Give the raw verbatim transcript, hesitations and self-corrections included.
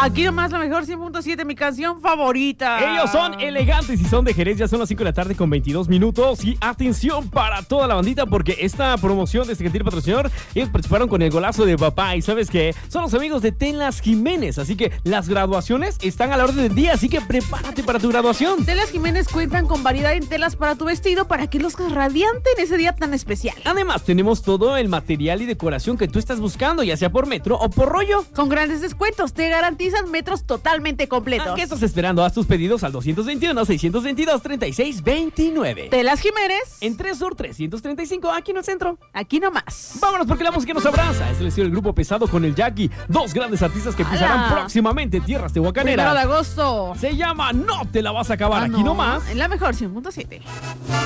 Aquí nomás la mejor cien punto siete, mi canción favorita. Ellos son elegantes y son de Jerez. Ya son las cinco de la tarde con veintidós minutos. Y atención para toda la bandita, porque esta promoción de este gentil patrocinador, ellos participaron con el golazo de papá. Y ¿sabes qué? Son los amigos de Telas Jiménez. Así que las graduaciones están a la orden del día. Así que prepárate para tu graduación. Telas Jiménez cuentan con variedad en telas para tu vestido para que luzcas radiante en ese día tan especial. Además, tenemos todo el material y decoración que tú estás buscando, ya sea por metro o por rollo. Con grandes descuentos, te garantizan metros totalmente completos. ¿A qué estás esperando? Haz tus pedidos al dos dos uno, seis dos dos, tres seis dos nueve. Telas Jiménez. En tres Sur trescientos treinta y cinco, aquí en el centro. Aquí nomás. Vámonos porque la música nos abraza. Es el estilo del grupo Pesado con el Jackie. Dos grandes artistas que pisarán ¡Hala! próximamente tierras tehuacaneras. Primero de agosto. Se llama No Te La Vas a Acabar. Ah, Aquí no, nomás. en la mejor cien punto siete.